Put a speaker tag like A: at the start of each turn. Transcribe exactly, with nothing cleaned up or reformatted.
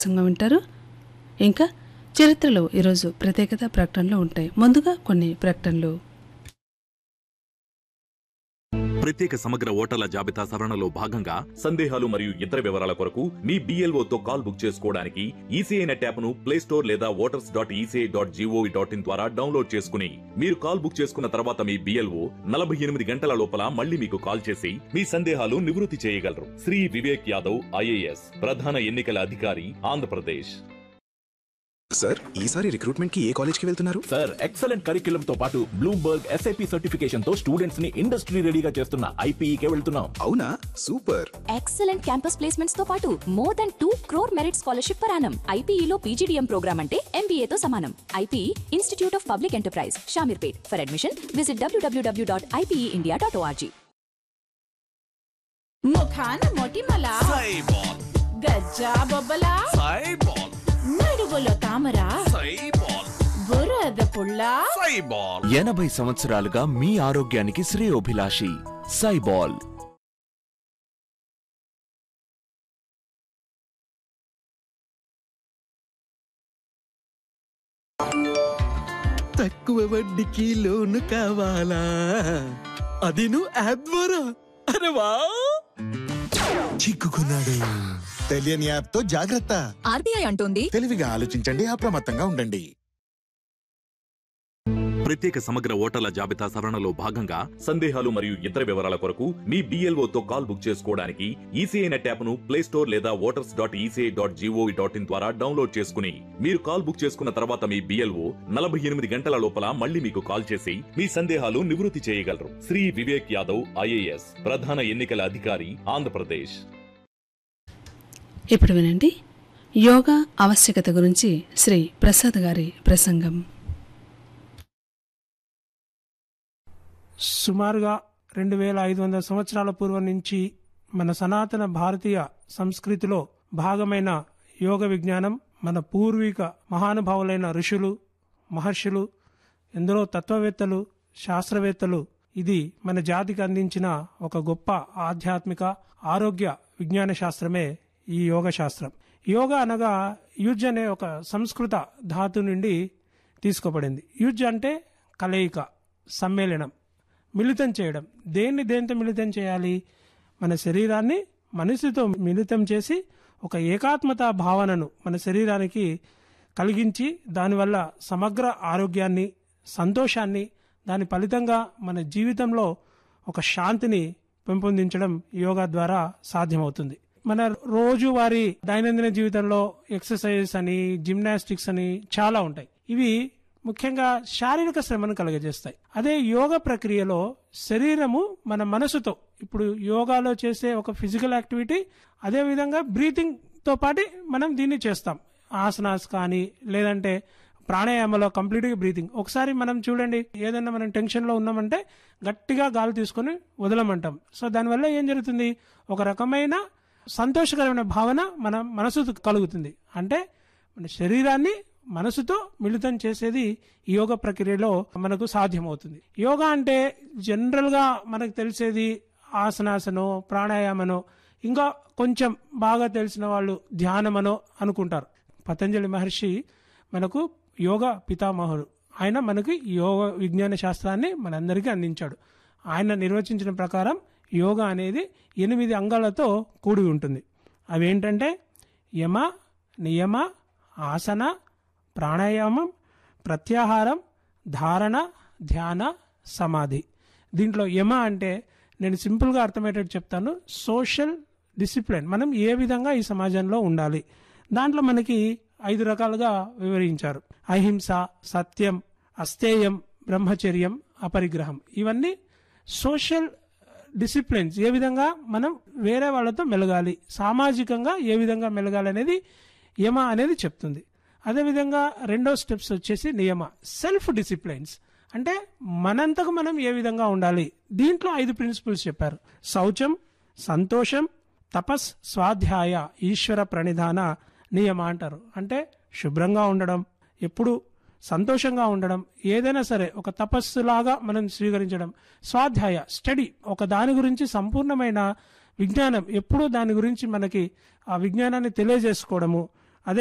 A: సంగం వింటారు. ఇంకా చరిత్రలో ఈరోజు ప్రత్యేకత ప్రకటనలు ఉంటాయి. ముందుగా కొన్ని ప్రకటనలు.
B: ప్రత్యేక సమగ్ర ఓటర్ల జాబితా సవరణలో భాగంగా సందేహాలు మరియు ఇతర వివరాల కొరకు మీ బిఎల్ఓతో కాల్ బుక్ చేసుకోవడానికి ఈసీఐ నెట్ యాప్ ను ప్లే స్టోర్ లేదా voters dot ECI dot GOV dot in ద్వారా డౌన్లోడ్ చేసుకుని మీరు కాల్ బుక్ చేసుకున్న తర్వాత మీ బిఎల్ఓ నలభై ఎనిమిది గంటల లోపల మళ్ళీ మీకు కాల్ చేసి మీ సందేహాలు నివృత్తి చేయగలరు. శ్రీ వివేక్ యాదవ్, ఐఏఎస్, ప్రధాన ఎన్నికల అధికారి, ఆంధ్రప్రదేశ్.
C: సార్, ఈసారి రిక్రూట్మెంట్ కి ఏ కాలేజ్ కి వెళ్తున్నారు?
D: సార్, ఎక్సలెంట్ కరిక్యులం తో పాటు బ్లూంబర్గ్ ఎస్ఐపి సర్టిఫికేషన్ తో స్టూడెంట్స్ ని ఇండస్ట్రీ రెడీగా చేస్తున్న ఐపీఈ కే వెళ్తున్నాం.
C: అవునా, సూపర్.
E: ఎక్సలెంట్ క్యాంపస్ ప్లేస్మెంట్స్ తో పాటు more than two crore merit scholarship per annum. ఐపీఈలో PGDM programme అంటే ఎంబీఏ తో సమానం. IPE institute of public enterprise, Shamirpet. For admission visit WWW dot IPE India dot ORG.
F: ముఖాన మొటిమల, గజ్జా బొబ్బల, నడుగులో తామర, బురద పుల్ల.
G: ఎనభై సంవత్సరాలుగా మీ ఆరోగ్యానికి శ్రేయోభిలాషి సైబాల్.
H: తక్కువ వడ్డీకి లోను కావాలా? అది నువ్వు యాప్ ద్వారా? అరే వా, చిక్కుకున్నాడు. తెలియని యాప్ తో జాగ్రత్త.
E: ఆర్బీఐ అంటోంది,
H: తెలివిగా ఆలోచించండి, అప్రమత్తంగా ఉండండి.
B: ప్రత్యేక సమగ్ర ఓటర్ల జాబితా సవరణలో భాగంగా సందేహాలు మరియు ఇతర వివరాల కొరకు మీ బిఎల్ఓతో కాల్ బుక్ చేసుకోవడానికి ఈసీఐ నెట్ యాప్ ను ప్లే స్టోర్ లేదా voters dot ECI dot GOV dot in ద్వారా డౌన్లోడ్ చేసుకుని మీరు కాల్ బుక్ చేసుకున్న తర్వాత మీ బిఎల్ఓ నలభై ఎనిమిది గంటల లోపల మళ్ళీ మీకు కాల్ చేసి మీ సందేహాలు నివృత్తి చేయగలరు. శ్రీ వివేక్ యాదవ్, ఐఏఎస్, ప్రధాన ఎన్నికల అధికారి, ఆంధ్రప్రదేశ్.
A: ఇప్పుడు వినండి, యోగా ఆవశ్యకత గురించి శ్రీ ప్రసాద్ గారి ప్రసంగం.
I: సుమారుగా రెండు వేల ఐదు వందల సంవత్సరాల పూర్వం నుంచి మన సనాతన భారతీయ సంస్కృతిలో భాగమైన యోగ విజ్ఞానం మన పూర్వీక మహానుభావులైన ఋషులు, మహర్షులు, ఎందరో తత్వవేత్తలు, శాస్త్రవేత్తలు ఇది మన జాతికి అందించిన ఒక గొప్ప ఆధ్యాత్మిక ఆరోగ్య విజ్ఞాన శాస్త్రమే ఈ యోగ శాస్త్రం. యోగా అనగా యుజ్ అనే ఒక సంస్కృత ధాతు నుండి తీసుకోబడింది. యుజ్ అంటే కలయిక, సమ్మేళనం, మిళితం చేయడం. దేన్ని దేంతో మిళితం చేయాలి? మన శరీరాన్ని మనసుతో మిళితం చేసి ఒక ఏకాత్మత భావనను మన శరీరానికి కలిగించి దానివల్ల సమగ్ర ఆరోగ్యాన్ని, సంతోషాన్ని, దాని ఫలితంగా మన జీవితంలో ఒక శాంతిని పెంపొందించడం యోగా ద్వారా సాధ్యమవుతుంది. మన రోజువారీ దైనందిన జీవితంలో ఎక్సర్సైజ్ అని, జిమ్నాస్టిక్స్ అని చాలా ఉంటాయి. ఇవి ముఖ్యంగా శారీరక శ్రమను కలుగజేస్తాయి. అదే యోగ ప్రక్రియలో శరీరము మన మనసుతో, ఇప్పుడు యోగాలో చేసే ఒక ఫిజికల్ యాక్టివిటీ, అదే విధంగా బ్రీతింగ్ తో పాటు మనం దీన్ని చేస్తాం. ఆసనాస్ కానీ లేదంటే ప్రాణాయామలో కంప్లీట్గా బ్రీతింగ్. ఒకసారి మనం చూడండి, ఏదైనా మనం టెన్షన్లో ఉన్నామంటే గట్టిగా గాలి తీసుకొని వదలమంటాం. సో దానివల్ల ఏం జరుగుతుంది? ఒక రకమైన సంతోషకరమైన భావన మన మనసు కలుగుతుంది. అంటే మన శరీరాన్ని మనసుతో మిళితం చేసేది ఈ యోగ ప్రక్రియలో మనకు సాధ్యమవుతుంది. యోగా అంటే జనరల్ గా మనకు తెలిసేది ఆసనాసనో, ప్రాణాయామనో, ఇంకా కొంచెం బాగా తెలిసిన వాళ్ళు ధ్యానమనో అనుకుంటారు. పతంజలి మహర్షి మనకు యోగ పితామహుడు. ఆయన మనకి యోగ విజ్ఞాన శాస్త్రాన్ని మనందరికీ అందించాడు. ఆయన నిర్వచించిన ప్రకారం యోగా అనేది ఎనిమిది అంగాలతో కూడి ఉంటుంది. అవేంటంటే యమ, నియమ, ఆసన, ప్రాణాయామం, ప్రత్యాహారం, ధారణ, ధ్యాన, సమాధి. దీంట్లో యమ అంటే నేను సింపుల్గా అర్థమయ్యేటట్టు చెప్తాను, సోషల్ డిసిప్లిన్. మనం ఏ విధంగా ఈ సమాజంలో ఉండాలి, దాంట్లో మనకి ఐదు రకాలుగా వివరించారు. అహింస, సత్యం, అస్తేయం, బ్రహ్మచర్యం, అపరిగ్రహం. ఇవన్నీ సోషల్ డిసిప్లిన్స్. ఏ విధంగా మనం వేరే వాళ్ళతో మెలగాలి, సామాజికంగా ఏ విధంగా మెలగాలి అనేది యమ అనేది చెప్తుంది. అదేవిధంగా రెండో స్టెప్స్ వచ్చేసి నియమ, సెల్ఫ్ డిసిప్లైన్స్. అంటే మనంతకు మనం ఏ విధంగా ఉండాలి. దీంట్లో ఐదు ప్రిన్సిపల్స్ చెప్పారు. శౌచం, సంతోషం, తపస్, స్వాధ్యాయ, ఈశ్వర ప్రణిధాన, నియమ అంటారు. అంటే శుభ్రంగా ఉండడం, ఎప్పుడు సంతోషంగా ఉండడం, ఏదైనా సరే ఒక తపస్సులాగా మనం స్వీకరించడం. స్వాధ్యాయ, స్టడీ, ఒక దాని గురించి సంపూర్ణమైన విజ్ఞానం, ఎప్పుడూ దాని గురించి మనకి ఆ విజ్ఞానాన్ని తెలియజేసుకోవడము.